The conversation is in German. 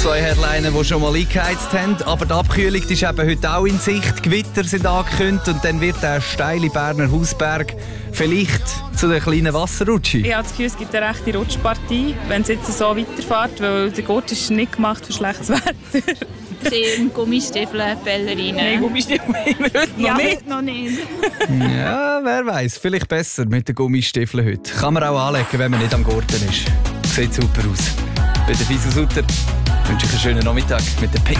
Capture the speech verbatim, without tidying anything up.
Zwei Headliner, die schon mal eingeheizt haben. Aber die Abkühlung ist eben heute auch in Sicht. Gewitter sind angekündigt und dann wird der steile Berner Hausberg vielleicht zu der kleinen Wasserrutsche. Ich habe das Gefühl, es gibt eine rechte Rutschpartie, wenn es jetzt so weiterfährt, weil der Gurt ist nicht gemacht für schlechtes Wetter. Sie Gummistiefel, Ballerinen. Nein, Gummistiefel heute noch ja, nicht. heute noch nicht. Ja, wer weiß, vielleicht besser mit den Gummistiefeln heute. Kann man auch anlegen, wenn man nicht am Gurten ist. Sieht super aus. Bei der Fisel Sutter wünsche ich einen schönen Nachmittag mit der P